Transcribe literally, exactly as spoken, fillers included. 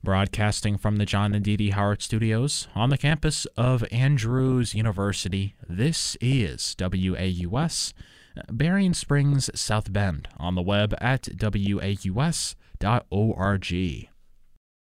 Broadcasting from the John and Dee Dee Howard Studios on the campus of Andrews University, this is W A U S, Berrien Springs, South Bend, on the web at W A U S dot org.